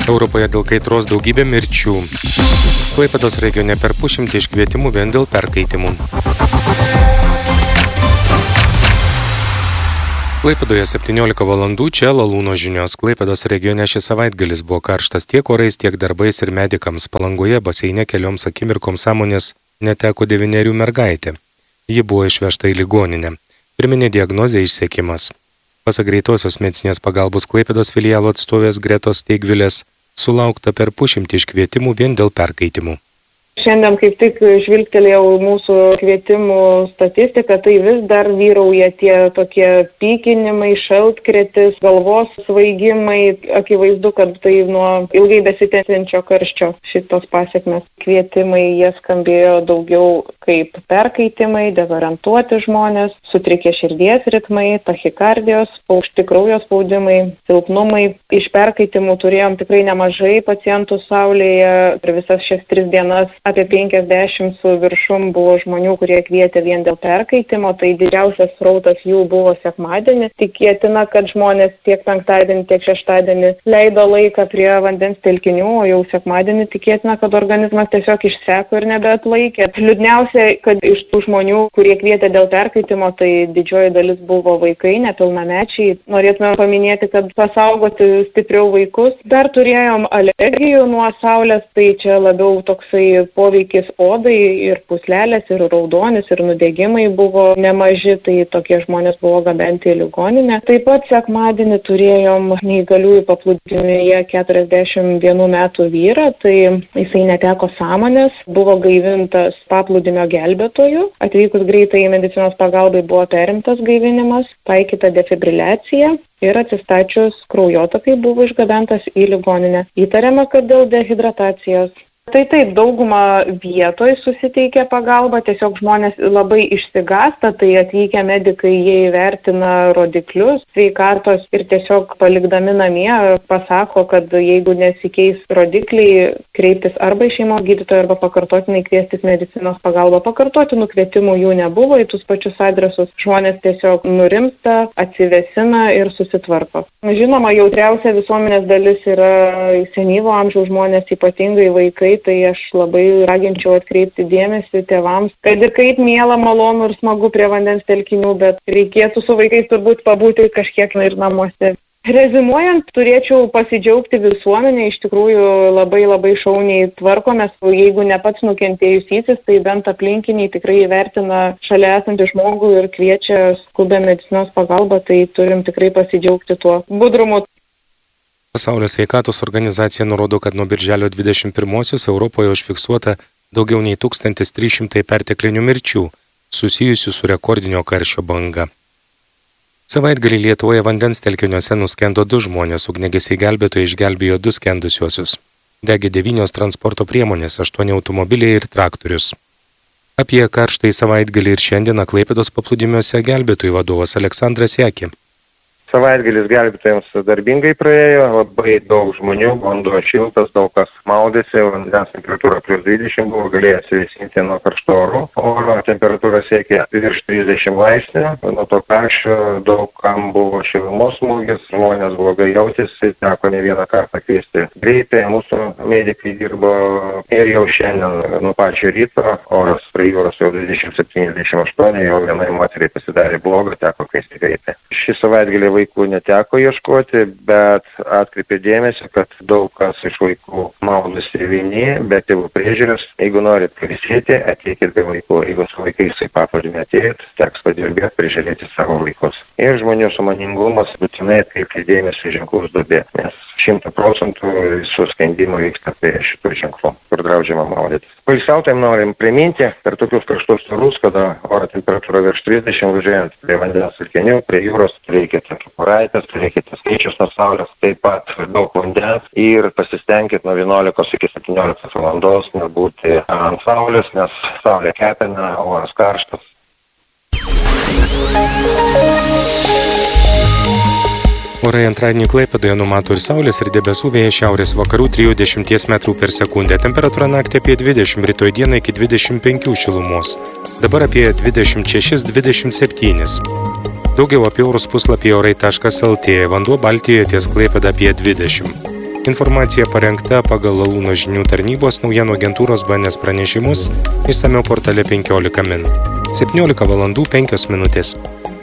Europoje dėl kaitros daugybė mirčių. Klaipėdos regione per 100 iškvietimų vien dėl perkaitimų. Klaipėdoje 17 valandų, čia Lalūno žinios. Klaipėdos regione šis savaitgalis buvo karštas tiek orais, tiek darbais ir medikams. Palangoje baseine kelioms akimirkoms sąmonės neteko 9 mergaitė. Ji buvo išvežta į ligoninę. Pirminė diagnozė išsekimas. Pasak greitosios medicinės pagalbos Klaipėdos filialo atstovės Gretos Teigvilės, sulaukta per 100 iškvietimų vien dėl perkaitimų. Šiandien kaip tik žvilgtelėjau mūsų kvietimų statistiką, tai vis dar vyrauja tie tokie pykinimai, šaltkritis, galvos svaigimai. Akivaizdu, kad tai nuo ilgai besitęsiančio karščio šitos pasekmės. Kvietimai jie skambėjo daugiau kaip perkaitimai, dezorientuoti žmonės, sutrikę širdies ritmai, tachikardijos, aukšti kraujo spaudimai, silpnumai. Iš perkaitimų turėjom tikrai nemažai pacientų Saulėje per visas šias 3 dienas. Apie 50 su viršum buvo žmonių, kurie kvietė vien dėl perkaitimo, tai didžiausias srautas jų buvo sekmadienį. Tikėtina, kad žmonės tiek penktadienį, tiek šeštadienį leido laiką prie vandens telkinių, o jau sekmadienį tikėtina, kad organizmas tiesiog išseko ir nebeatlaikė. Liūdniausia, kad iš tų žmonių, kurie kvietė dėl perkaitimo, tai didžioji dalis buvo vaikai, nepilnamečiai. Norėtume paminėti, kad pasaugoti stipriau vaikus. Dar turėjom alergijų nuo saulės, tai čia labiau toksai poveikis odai ir puslelės, ir raudonis, ir nudegimai buvo nemaži, tai tokie žmonės buvo gabenti į ligoninę. Taip pat sekmadienį turėjom neįgaliųjų paplūdimyje 41 metų vyrą, tai jisai neteko sąmonės, buvo gaivintas paplūdimio gelbėtojų. Atvykus greitai medicinos pagalbai buvo perimtas gaivinimas, taikyta defibriliacija ir atsistačius kraujotakai buvo išgabentas į ligoninę. Įtariama, kad dėl dehidratacijos. Tai taip, dauguma vietoj susiteikia pagalba, tiesiog žmonės labai išsigąsta, tai atvykę medikai jie įvertina rodiklius sveikatos ir tiesiog palikdami namie pasako, kad jeigu nesikeis rodikliai, kreiptis arba į šeimos gydytoją, arba pakartotinai kviestis medicinos pagalbą. Pakartotinų kvietimų jų nebuvo į tus pačius adresus, žmonės tiesiog nurimsta, atsivesina ir susitvarko. Žinoma, jautriausia visuomenės dalis yra senyvo amžiaus žmonės, ypatingai vaikai. Tai aš labai raginčiau atkreipti dėmesį tėvams, kad ir kaip miela, malonu ir smagu prie vandens telkinių, bet reikėtų su vaikais turbūt pabūti kažkiek ir namuose. Rezimuojant, turėčiau pasidžiaugti visuomenė, iš tikrųjų labai šauniai tvarkomės, jeigu ne pats nukentėjusysis, tai bent aplinkiniai tikrai įvertina šalia esantį žmogų ir kviečia skubę medicinos pagalbą, tai turim tikrai pasidžiaugti tuo budrumu. Pasaulio sveikatos organizacija nurodo, kad nuo birželio 21-osios Europoje užfiksuota daugiau nei 1300 perteklinių mirčių, susijusių su rekordinio karščio banga. Savaitgalį Lietuvoje vandens telkiniuose nuskendo 2 žmonės, ugniagesiai gelbėtojai išgelbėjo 2 skendusiuosius. Degė 9 transporto priemonės, 8 automobiliai ir traktorius. Apie karštąjį savaitgalį ir šiandieną Klaipėdos paplūdimiuose gelbėtojų vadovas Aleksandras Jakė. Savaitgalis gelbėtojams darbingai praėjo, labai daug žmonių, vanduo šiltas, daug kas maudėsi, vandens temperatūra plus 20 buvo, galėjo atsivėsinti nuo karšto oro temperatūra siekė virš 30 laipsnių, nuo to karščio daug kam buvo šilumos smūgis, žmonės blogai jautėsi, teko ne vieną kartą kviesti greitai, mūsų medikai dirbo ir jau šiandien nuo pačio ryto, oras prie jūros jau 27-28, jau vienai moteriai pasidarė bloga, teko kviesti greitai. Šį savaitgalį vaikų neteko ieškoti, bet atkreipė dėmesį, kad daug kas iš vaikų maudosi vieni, bet tėvų priežiūros. Jeigu norit pailsėti, ateikit be vaikų. Jeigu su vaikais į paplūdimį atėjot, teks padirbėti, prižiūrėti savo vaikus. Ir žmonių sąmoningumas būtinai atkreipti dėmesį ženklus duobė, nes 100% visų skendimų vyksta prie šitų ženklų, kur draudžiama maudytis. Poilsiautojams norim priminti per tokius karštus orus, kada oro temperatūra virš 30, važiuojant prie vandens telkinių, prie jūros, turėkite kepuraitės, turėkite skaičius nuo saulės, taip pat daug vandens ir pasistengkite nuo 11 iki 17 valandos nebūti ant saulės, nes saulė kepina, oras karštas. Orai antradienį Klaipėdoje numato ir saulės, ir debesų, vėjas šiaurės vakarų 3–10 metrų per sekundę. Temperatūra naktį apie 20, rytoj dieną iki 25 šilumos. Dabar apie 26–27. Daugiau apie orus puslapyje orai.lt. Vanduo Baltijoje ties Klaipėda apie 20. Informacija parengta pagal Alūno žinių tarnybos naujienų agentūros BNS pranešimus išsamiau portale 15 min. 17 valandų 5 minutės.